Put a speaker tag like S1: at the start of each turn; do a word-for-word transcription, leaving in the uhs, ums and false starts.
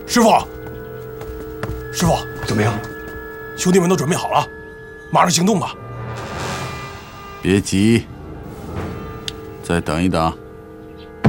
S1: 师傅，师傅，
S2: 怎么样？
S1: 兄弟们都准备好了，马上行动吧。
S3: 别急，再等一等。